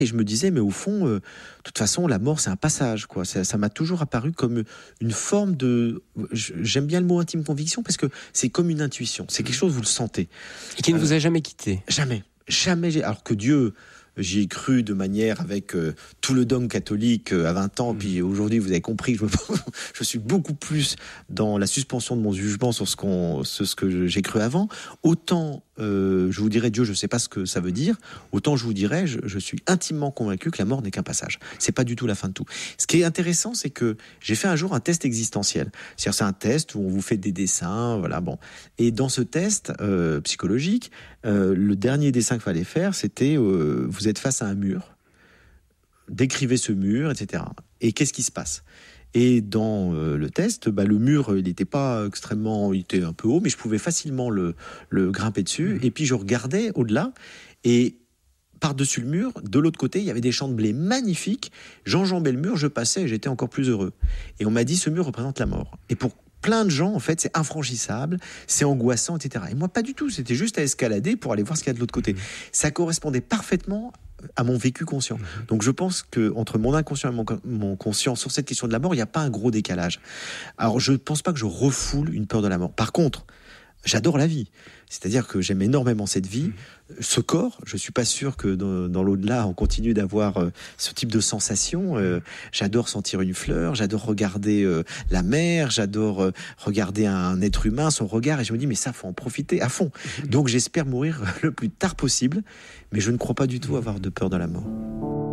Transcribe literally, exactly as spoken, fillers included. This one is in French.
Et je me disais, mais au fond, euh, de toute façon, la mort, c'est un passage, quoi. Ça, ça m'a toujours apparu comme une forme de... J'aime bien le mot intime conviction parce que c'est comme une intuition. C'est quelque chose, vous le sentez. Et qui ne Euh, vous a jamais quitté. Jamais. Jamais. j'ai- Alors que Dieu... J'y ai cru de manière avec euh, tout le dogme catholique euh, à vingt ans, mmh. Puis aujourd'hui, vous avez compris, je, me... je suis beaucoup plus dans la suspension de mon jugement sur ce, qu'on, sur ce que j'ai cru avant. Autant euh, je vous dirais Dieu, je ne sais pas ce que ça veut dire, autant je vous dirais, je, je suis intimement convaincu que la mort n'est qu'un passage. C'est pas du tout la fin de tout. Ce qui est intéressant, c'est que j'ai fait un jour un test existentiel. C'est-à-dire, c'est un test où on vous fait des dessins, voilà, bon. Et dans ce test euh, psychologique, euh, le dernier dessin qu'il fallait faire, c'était euh, vous êtes face à un mur, décrivez ce mur, et cetera. Et qu'est-ce qui se passe ? Et dans euh, le test, bah, le mur, il n'était pas extrêmement, il était un peu haut, mais je pouvais facilement le, le grimper dessus. Mmh. Et puis je regardais au-delà, et par-dessus le mur, de l'autre côté, il y avait des champs de blé magnifiques. J'enjambais le mur, je passais, et j'étais encore plus heureux. Et on m'a dit, ce mur représente la mort. Et pour plein de gens, en fait, c'est infranchissable, c'est angoissant, et cetera. Et moi, pas du tout. C'était juste à escalader pour aller voir ce qu'il y a de l'autre côté. Mmh. Ça correspondait parfaitement à mon vécu conscient. Mmh. Donc je pense que entre mon inconscient et mon, mon conscient sur cette question de la mort, il n'y a pas un gros décalage. Alors je ne pense pas que je refoule une peur de la mort. Par contre, j'adore la vie. C'est-à-dire que j'aime énormément cette vie. Mmh. Ce corps, je ne suis pas sûr que dans, dans l'au-delà, on continue d'avoir euh, ce type de sensation. Euh, j'adore sentir une fleur, j'adore regarder euh, la mer, j'adore euh, regarder un être humain, son regard, et je me dis, mais ça, faut en profiter à fond. Mmh. Donc j'espère mourir le plus tard possible, mais je ne crois pas du tout avoir de peur de la mort.